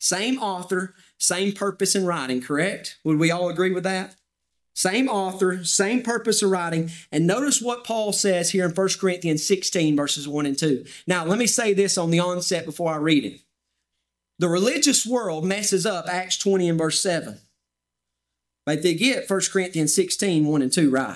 Same author, same purpose in writing, correct? Would we all agree with that? Same author, same purpose of writing. And notice what Paul says here in 1 Corinthians 16, verses 1 and 2. Now, let me say this on the onset before I read it. The religious world messes up Acts 20 and verse 7. But they get 1 Corinthians 16, 1 and 2 right.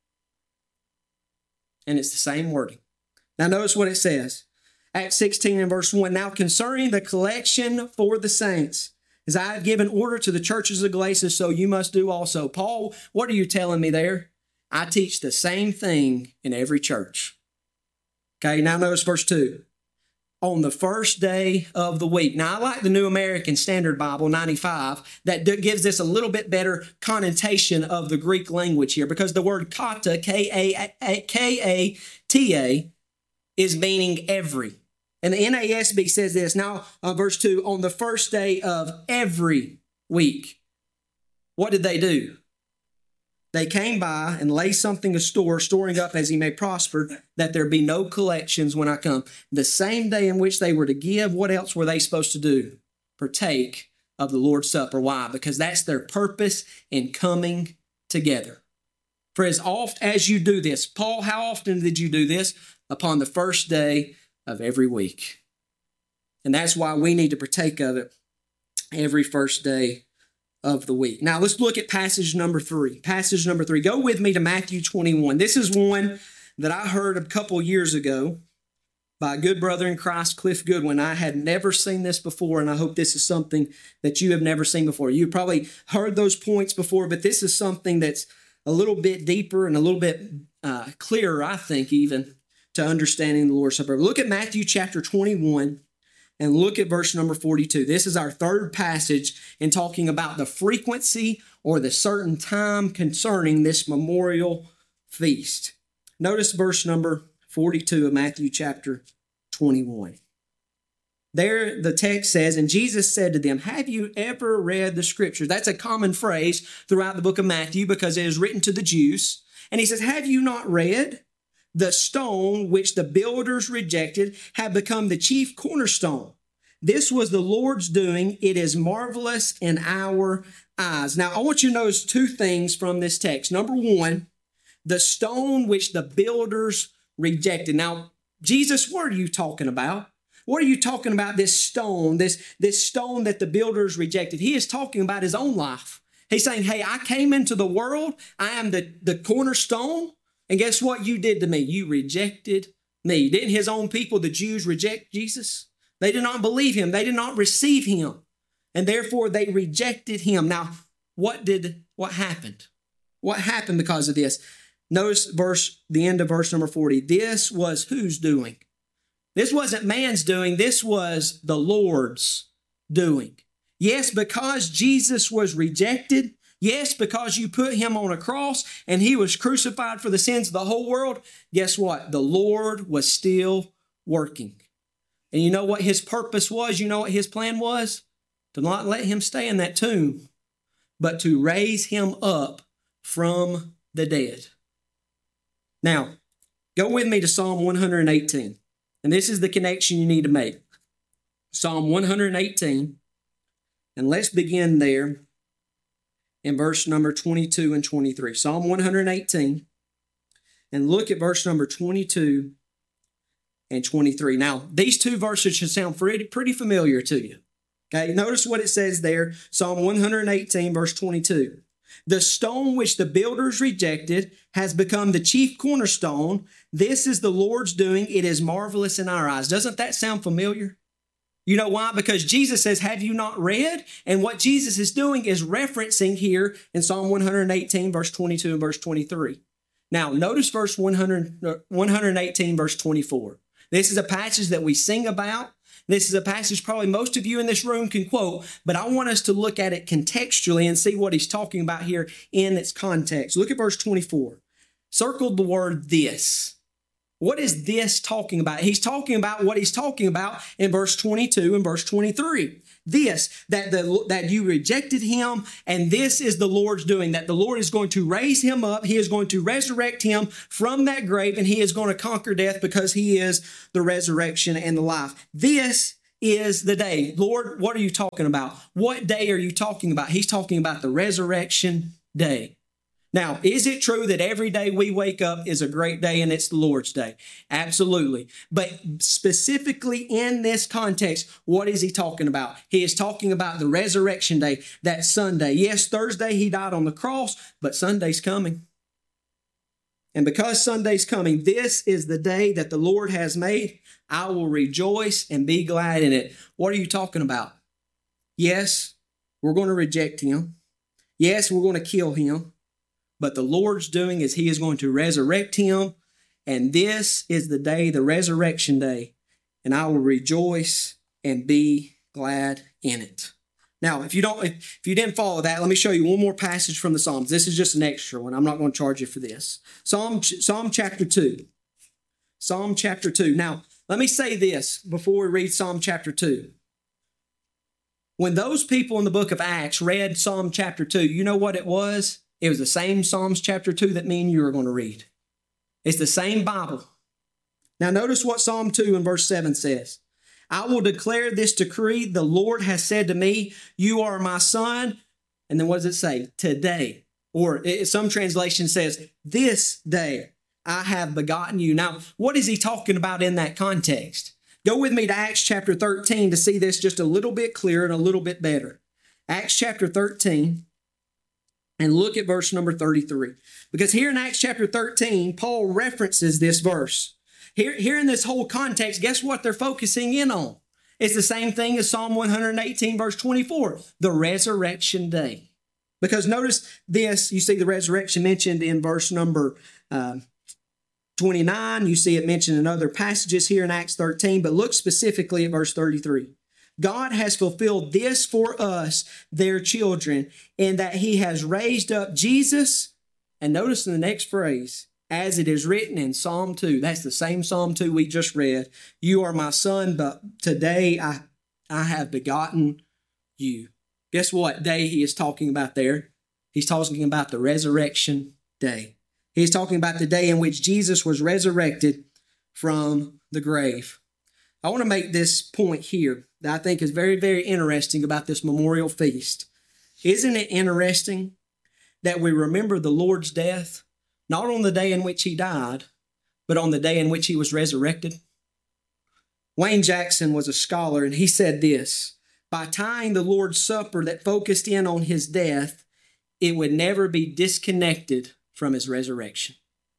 And it's the same wording. Now, notice what it says. Acts 16 and verse 1. Now, concerning the collection for the saints, as I have given order to the churches of Galatia, so you must do also. Paul, what are you telling me there? I teach the same thing in every church. Okay, now notice verse 2. On the first day of the week. Now, I like the New American Standard Bible, 95, that gives this a little bit better connotation of the Greek language here, because the word kata, K-A-T-A, is meaning every. And the NASB says this, now verse 2, on the first day of every week. What did they do? They came by and lay something ashore, storing up as he may prosper, that there be no collections when I come. The same day in which they were to give, what else were they supposed to do? Partake of the Lord's Supper. Why? Because that's their purpose in coming together. For as oft as you do this, Paul, how often did you do this? Upon the first day of every week. And that's why we need to partake of it every first day of the week. Now let's look at passage number 3. Passage number 3. Go with me to Matthew 21. This is one that I heard a couple years ago by a good brother in Christ, Cliff Goodwin. I had never seen this before, and I hope this is something that you have never seen before. You've probably heard those points before, but this is something that's a little bit deeper and a little bit clearer, I think, even to understanding the Lord's Supper. Look at Matthew chapter 21 and look at verse number 42. This is our third passage in talking about the frequency or the certain time concerning this memorial feast. Notice verse number 42 of Matthew chapter 21. There the text says, and Jesus said to them, have you ever read the scriptures? That's a common phrase throughout the book of Matthew because it is written to the Jews. And he says, have you not read? The stone which the builders rejected have become the chief cornerstone. This was the Lord's doing. It is marvelous in our eyes. Now, I want you to notice two things from this text. Number one, the stone which the builders rejected. Now, Jesus, what are you talking about? What are you talking about, this stone, this stone that the builders rejected? He is talking about his own life. He's saying, hey, I came into the world. I am the cornerstone. And guess what you did to me? You rejected me. Didn't his own people, the Jews, reject Jesus? They did not believe him. They did not receive him. And therefore they rejected him. Now, what happened? What happened because of this? Notice the end of verse number 40. This was whose doing? This wasn't man's doing. This was the Lord's doing. Yes, because Jesus was rejected. Yes, because you put him on a cross and he was crucified for the sins of the whole world. Guess what? The Lord was still working. And you know what his purpose was? You know what his plan was? To not let him stay in that tomb, but to raise him up from the dead. Now, go with me to Psalm 118. And this is the connection you need to make. Psalm 118. And let's begin there in verse number 22 and 23. Psalm 118. And look at verse number 22 and 23. Now, these two verses should sound pretty familiar to you. Okay, notice what it says there. Psalm 118, verse 22. The stone which the builders rejected has become the chief cornerstone. This is the Lord's doing. It is marvelous in our eyes. Doesn't that sound familiar? You know why? Because Jesus says, have you not read? And what Jesus is doing is referencing here in Psalm 118, verse 22 and verse 23. Now, notice verse 118, verse 24. This is a passage that we sing about. This is a passage probably most of you in this room can quote, but I want us to look at it contextually and see what he's talking about here in its context. Look at verse 24. Circled the word this. What is this talking about? He's talking about what he's talking about in verse 22 and verse 23. This, that you rejected him, and this is the Lord's doing, that the Lord is going to raise him up. He is going to resurrect him from that grave, and he is going to conquer death because he is the resurrection and the life. This is the day. Lord, what are you talking about? What day are you talking about? He's talking about the resurrection day. Now, is it true that every day we wake up is a great day and it's the Lord's day? Absolutely. But specifically in this context, what is he talking about? He is talking about the resurrection day, that Sunday. Yes, Thursday he died on the cross, but Sunday's coming. And because Sunday's coming, this is the day that the Lord has made. I will rejoice and be glad in it. What are you talking about? Yes, we're going to reject him. Yes, we're going to kill him. But the Lord's doing is he is going to resurrect him. And this is the day, the resurrection day. And I will rejoice and be glad in it. Now, if you didn't follow that, let me show you one more passage from the Psalms. This is just an extra one. I'm not going to charge you for this. Psalm chapter 2. Psalm chapter 2. Now, let me say this before we read Psalm chapter 2. When those people in the book of Acts read Psalm chapter 2, you know what it was? It was the same Psalms chapter 2 that me and you are going to read. It's the same Bible. Now notice what Psalm 2 and verse 7 says. I will declare this decree. The Lord has said to me, you are my son. And then what does it say? Today. Or some translation says, this day I have begotten you. Now, what is he talking about in that context? Go with me to Acts chapter 13 to see this just a little bit clearer and a little bit better. Acts chapter 13. And look at verse number 33. Because here in Acts chapter 13, Paul references this verse. Here in this whole context, guess what they're focusing in on? It's the same thing as Psalm 118, verse 24, the resurrection day. Because notice this, you see the resurrection mentioned in verse number 29. You see it mentioned in other passages here in Acts 13, but look specifically at verse 33. God has fulfilled this for us, their children, in that he has raised up Jesus. And notice in the next phrase, as it is written in Psalm 2. That's the same Psalm 2 we just read. You are my son, but today I have begotten you. Guess what day he is talking about there? He's talking about the resurrection day. He's talking about the day in which Jesus was resurrected from the grave. I want to make this point here that I think is very, very interesting about this memorial feast. Isn't it interesting that we remember the Lord's death, not on the day in which he died, but on the day in which he was resurrected? Wayne Jackson was a scholar, and he said this, by tying the Lord's Supper that focused in on his death, it would never be disconnected from his resurrection.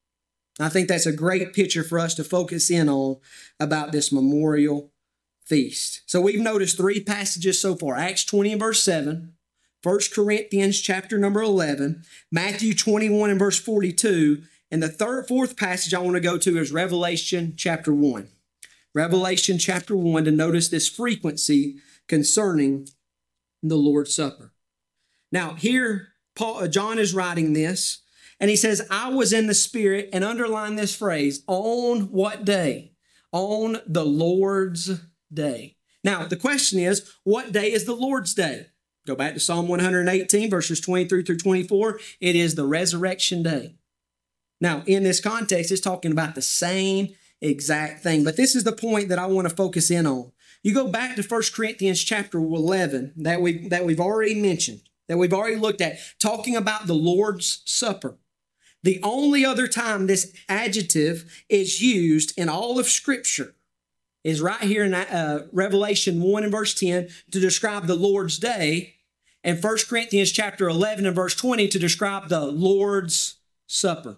I think that's a great picture for us to focus in on about this memorial feast. So we've noticed three passages so far. Acts 20 and verse 7, 1 Corinthians chapter number 11, Matthew 21 and verse 42, and the fourth passage I want to go to is Revelation chapter 1. Revelation chapter 1 to notice this frequency concerning the Lord's Supper. Now here, John is writing this, and he says, I was in the Spirit, and underline this phrase, on what day? On the Lord's day. Now, the question is, what day is the Lord's day? Go back to Psalm 118, verses 23 through 24. It is the resurrection day. Now, in this context, it's talking about the same exact thing. But this is the point that I want to focus in on. You go back to 1 Corinthians chapter 11 that we've already mentioned, that we've already looked at, talking about the Lord's Supper. The only other time this adjective is used in all of Scripture is right here in Revelation 1 and verse 10 to describe the Lord's day, and 1 Corinthians chapter 11 and verse 20 to describe the Lord's Supper.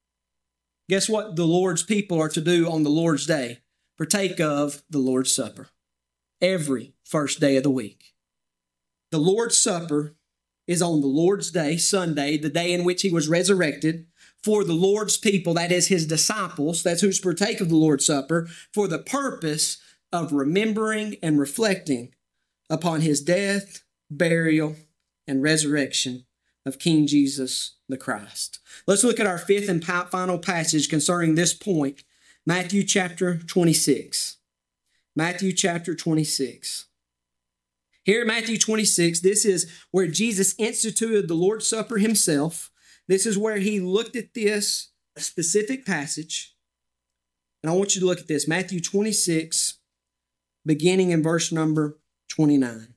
Guess what the Lord's people are to do on the Lord's day? Partake of the Lord's Supper every first day of the week. The Lord's Supper is on the Lord's day, Sunday, the day in which he was resurrected, for the Lord's people, that is his disciples, that's who's partake of the Lord's Supper, for the purpose of remembering and reflecting upon his death, burial, and resurrection of King Jesus the Christ. Let's look at our fifth and final passage concerning this point, Matthew chapter 26. Matthew chapter 26. Here in Matthew 26, this is where Jesus instituted the Lord's Supper himself. This is where he looked at this specific passage. And I want you to look at this. Matthew 26 beginning in verse number 29.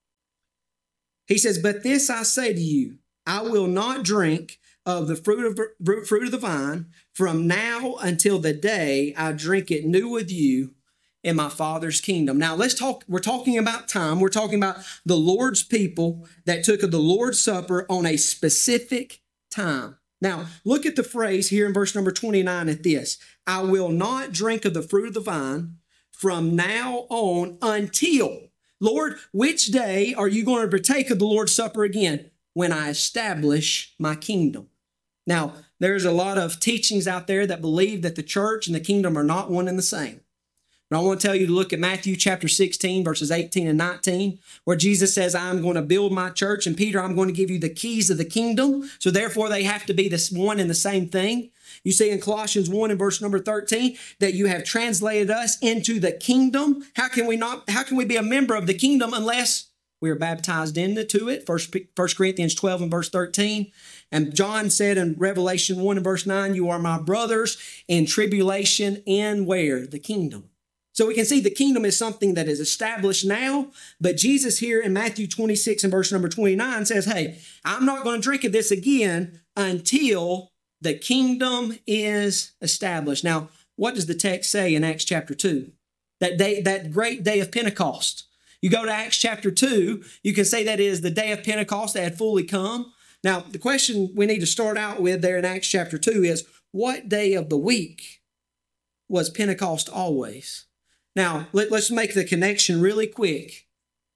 He says, "But this I say to you, I will not drink of the fruit of the vine from now until the day I drink it new with you in my Father's kingdom." Now we're talking about time. We're talking about the Lord's people that took the Lord's Supper on a specific time. Now, look at the phrase here in verse number 29 at this. "I will not drink of the fruit of the vine from now on until." Lord, which day are you going to partake of the Lord's Supper again? "When I establish my kingdom." Now, there's a lot of teachings out there that believe that the church and the kingdom are not one and the same. But I want to tell you to look at Matthew chapter 16, verses 18 and 19, where Jesus says, "I'm going to build my church, and Peter, I'm going to give you the keys of the kingdom." So therefore, they have to be this one and the same thing. You see in Colossians 1 and verse number 13 that you have translated us into the kingdom. How can we be a member of the kingdom unless we are baptized into it? 1 Corinthians 12 and verse 13. And John said in Revelation 1 and verse 9, "You are my brothers in tribulation in" where? The kingdom. So we can see the kingdom is something that is established now, but Jesus here in Matthew 26 and verse number 29 says, "Hey, I'm not going to drink of this again until the kingdom is established." Now, what does the text say in Acts chapter 2? That great day of Pentecost. You go to Acts chapter 2, you can say that is the day of Pentecost that had fully come. Now, the question we need to start out with there in Acts chapter 2 is, what day of the week was Pentecost always? Now, let's make the connection really quick.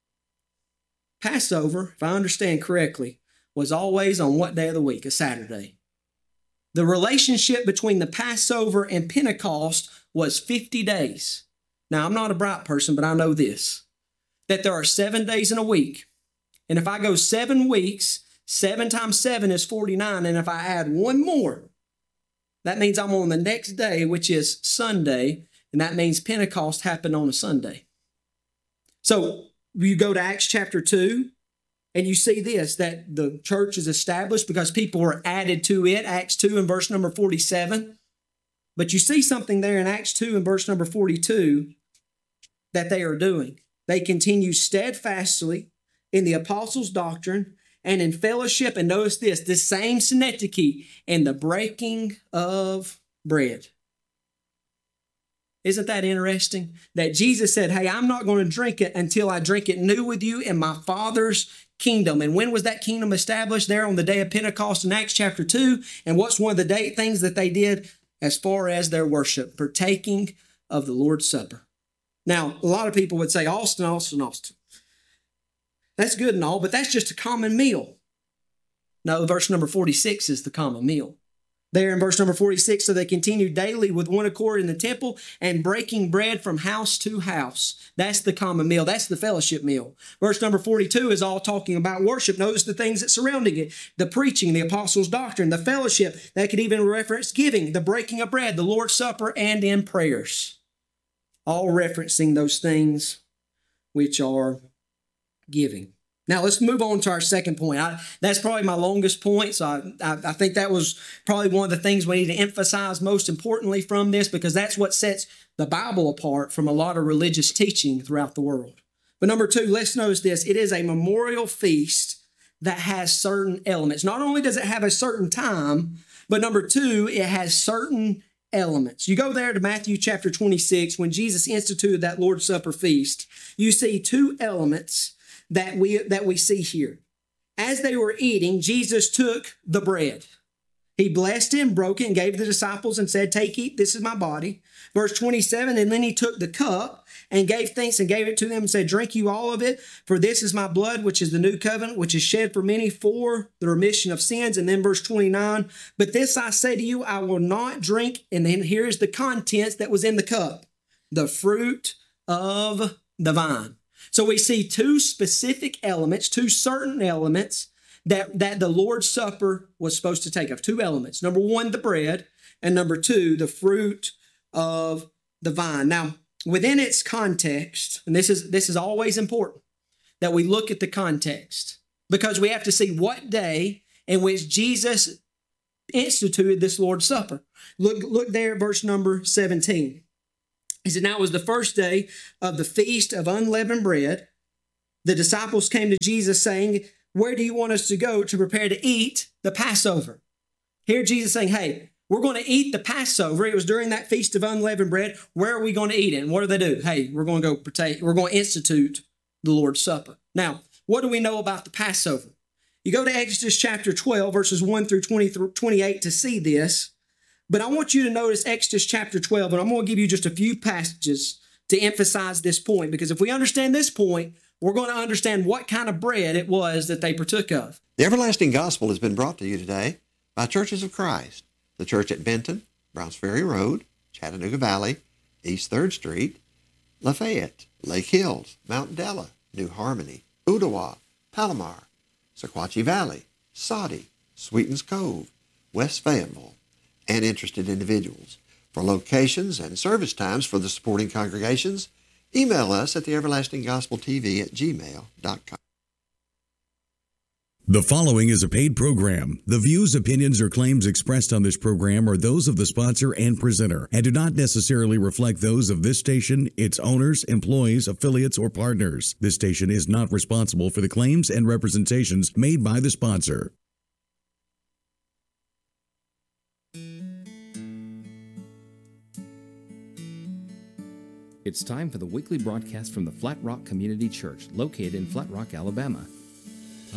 Passover, if I understand correctly, was always on what day of the week? A Saturday. The relationship between the Passover and Pentecost was 50 days. Now, I'm not a bright person, but I know this, that there are 7 days in a week. And if I go 7 weeks, 7 times 7 is 49. And if I add one more, that means I'm on the next day, which is Sunday. And that means Pentecost happened on a Sunday. So you go to Acts chapter 2, and you see this, that the church is established because people were added to it. Acts 2 and verse number 47. But you see something there in Acts 2 and verse number 42 that they are doing. They continue steadfastly in the apostles' doctrine and in fellowship. And notice this same synecdoche, in the breaking of bread. Isn't that interesting? That Jesus said, "Hey, I'm not going to drink it until I drink it new with you in my Father's kingdom." And when was that kingdom established? There on the day of Pentecost in Acts chapter 2. And what's one of the things that they did as far as their worship? Partaking of the Lord's Supper. Now, a lot of people would say, Austin. That's good and all, but that's just a common meal. No, verse number 46 is the common meal. There in verse number 46, "So they continued daily with one accord in the temple and breaking bread from house to house." That's the common meal. That's the fellowship meal. Verse number 42 is all talking about worship. Notice the things that surrounding it. The preaching, the apostles' doctrine, the fellowship. That could even reference giving, the breaking of bread, the Lord's Supper, and in prayers. All referencing those things which are giving. Now, let's move on to our second point. That's probably my longest point, so I think that was probably one of the things we need to emphasize most importantly from this, because that's what sets the Bible apart from a lot of religious teaching throughout the world. But number 2, let's notice this. It is a memorial feast that has certain elements. Not only does it have a certain time, but number 2, it has certain elements. You go there to Matthew chapter 26, when Jesus instituted that Lord's Supper feast, you see 2 elements that we see here. As they were eating, Jesus took the bread. He blessed it and broke it and gave the disciples and said, "Take, eat, this is my body." Verse 27, "And then he took the cup and gave thanks and gave it to them and said, 'Drink you all of it, for this is my blood, which is the new covenant, which is shed for many for the remission of sins.'" And then verse 29, "But this I say to you, I will not drink." And then here's the contents that was in the cup: the fruit of the vine. So we see 2 specific elements, 2 certain elements that the Lord's Supper was supposed to take of. 2 elements. Number 1, the bread, and number 2, the fruit of the vine. Now, within its context, and this is always important, that we look at the context, because we have to see what day in which Jesus instituted this Lord's Supper. Look there at verse number 17. He said, now it was the first day of the Feast of Unleavened Bread. The disciples came to Jesus saying, where do you want us to go to prepare to eat the Passover? Here Jesus saying, hey, we're going to eat the Passover. It was during that Feast of Unleavened Bread. Where are we going to eat it? And what do they do? Hey, we're going to go partake. We're going to institute the Lord's Supper. Now, what do we know about the Passover? You go to Exodus chapter 12, verses 1 through 28 to see this. But I want you to notice Exodus chapter 12, and I'm going to give you just a few passages to emphasize this point, because if we understand this point, we're going to understand what kind of bread it was that they partook of. The Everlasting Gospel has been brought to you today by Churches of Christ, the church at Benton, Browns Ferry Road, Chattanooga Valley, East 3rd Street, Lafayette, Lake Hills, Mount Della, New Harmony, Ottawa, Palomar, Sequatchie Valley, Soddy, Sweetens Cove, West Fayetteville, and interested individuals. For locations and service times for the supporting congregations, email us at theeverlastinggospeltv@gmail.com. The following is a paid program. The views, opinions, or claims expressed on this program are those of the sponsor and presenter and do not necessarily reflect those of this station, its owners, employees, affiliates, or partners. This station is not responsible for the claims and representations made by the sponsor. It's time for the weekly broadcast from the Flat Rock Community Church, located in Flat Rock, Alabama.